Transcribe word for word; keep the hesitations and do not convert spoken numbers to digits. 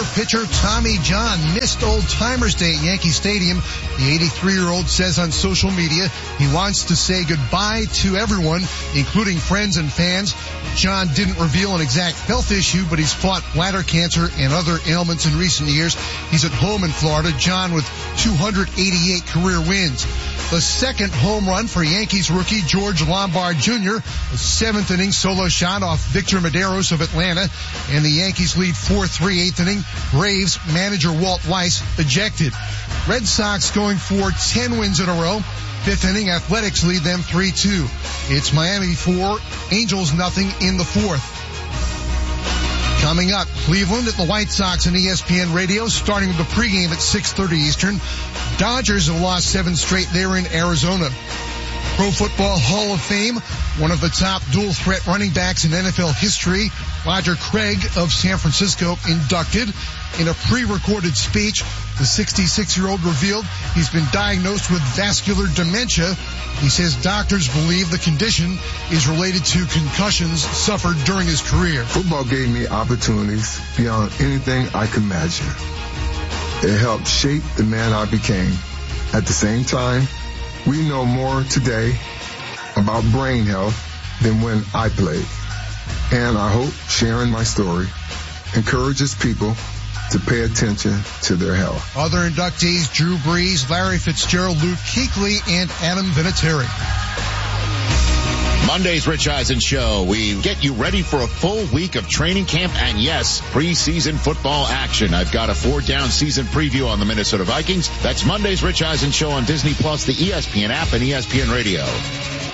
pitcher Tommy John missed Old Timers Day at Yankee Stadium. The eighty-three-year-old says on social media he wants to say goodbye to everyone, including friends and fans. John didn't reveal an exact health issue, but he's fought bladder cancer and other ailments in recent years. He's at home in Florida. John with two hundred eighty-eight career wins. The second home run for Yankees rookie George Lombard Junior A seventh inning solo shot off Victor Medeiros of Atlanta, and the Yankees lead four three eighth inning. Braves manager Walt Weiss ejected. Red Sox going for ten wins in a row. Fifth inning, Athletics lead them three two. It's Miami four, Angels nothing in the fourth. Coming up, Cleveland at the White Sox on E S P N Radio, starting with the pregame at six thirty Eastern. Dodgers have lost seven straight there in Arizona. Pro Football Hall of Fame, one of the top dual-threat running backs in N F L history, Roger Craig of San Francisco, inducted. In a pre-recorded speech, the sixty-six-year-old revealed he's been diagnosed with vascular dementia. He says doctors believe the condition is related to concussions suffered during his career. Football gave me opportunities beyond anything I could imagine. It helped shape the man I became. At the same time, we know more today about brain health than when I played. And I hope sharing my story encourages people to pay attention to their health. Other inductees, Drew Brees, Larry Fitzgerald, Luke Kuechly, and Adam Vinatieri. Monday's Rich Eisen Show. We get you ready for a full week of training camp and, yes, preseason football action. I've got a four-down season preview on the Minnesota Vikings. That's Monday's Rich Eisen Show on Disney Plus, the E S P N app, and E S P N Radio.